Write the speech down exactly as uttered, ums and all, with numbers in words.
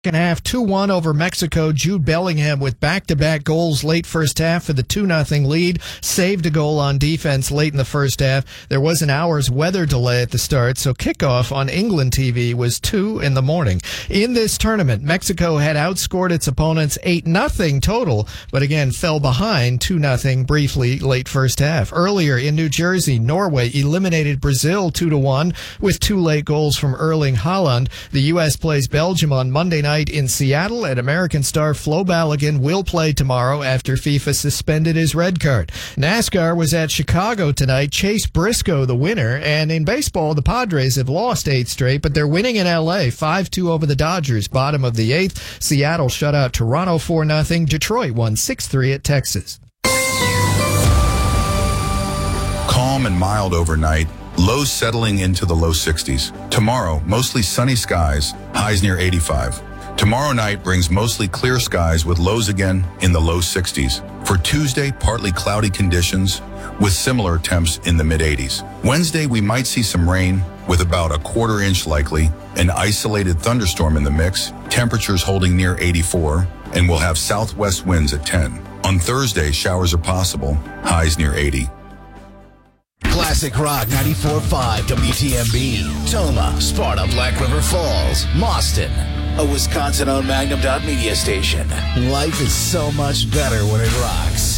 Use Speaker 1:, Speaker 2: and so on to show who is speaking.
Speaker 1: Second half, two one over Mexico. Jude Bellingham with back-to-back goals late first half for the two nothing lead. Saved a goal on defense late in the first half. There was an hour's weather delay at the start, so kickoff on England T V was two in the morning. In this tournament, Mexico had outscored its opponents eight nothing total, but again fell behind two nothing briefly late first half. Earlier in New Jersey, Norway eliminated Brazil two to one with two late goals from Erling Haaland. The U S plays Belgium on Monday night in Seattle, and American star Flo Balogun will play tomorrow after FIFA suspended his red card. NASCAR was at Chicago tonight. Chase Briscoe, the winner, and in baseball, the Padres have lost eight straight, but they're winning in L A five two over the Dodgers, bottom of the eighth. Seattle shut out Toronto four nothing. Detroit won six three at Texas.
Speaker 2: Calm and mild overnight. Lows settling into the low sixties. Tomorrow, mostly sunny skies, highs near eighty-five. Tomorrow night brings mostly clear skies with lows again in the low sixties. For Tuesday, partly cloudy conditions with similar temps in the mid eighties. Wednesday, we might see some rain with about a quarter inch likely, an isolated thunderstorm in the mix, temperatures holding near eighty-four, and we'll have southwest winds at ten. On Thursday, showers are possible, highs near eighty.
Speaker 3: Classic Rock ninety-four point five W T M B, Toma, Sparta, Black River Falls, Mauston, a Wisconsin-owned Magnum dot media station. Life is so much better when it rocks.